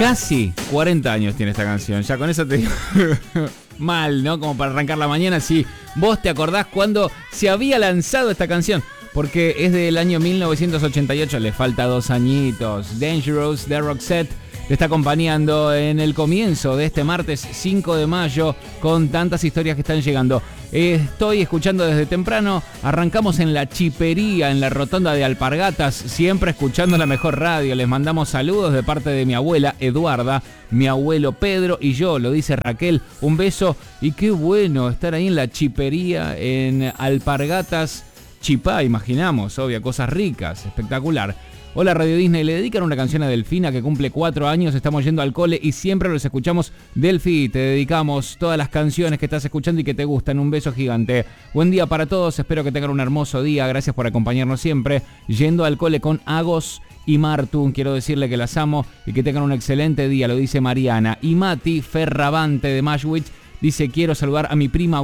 Casi 40 años tiene esta canción. Ya con eso te digo mal, ¿no? Como para arrancar la mañana. Si vos te acordás cuando se había lanzado esta canción. Porque es del año 1988, le falta 2 añitos. Dangerous de Roxette te está acompañando en el comienzo de este martes 5 de mayo con tantas historias que están llegando. Estoy escuchando desde temprano, arrancamos en la chipería, en la rotonda de Alpargatas, siempre escuchando la mejor radio. Les mandamos saludos de parte de mi abuela Eduarda, mi abuelo Pedro y yo, lo dice Raquel. Un beso y qué bueno estar ahí en la chipería en Alpargatas. Chipá, imaginamos, obvio, cosas ricas, espectacular. Hola Radio Disney, le dedican una canción a Delfina que cumple 4 años, estamos yendo al cole y siempre los escuchamos. Delfi, te dedicamos todas las canciones que estás escuchando y que te gustan, un beso gigante. Buen día para todos, espero que tengan un hermoso día, gracias por acompañarnos siempre. Yendo al cole con Agos y Martu, quiero decirle que las amo y que tengan un excelente día, lo dice Mariana. Y Mati Ferravante de Mashwitz dice, quiero saludar a mi prima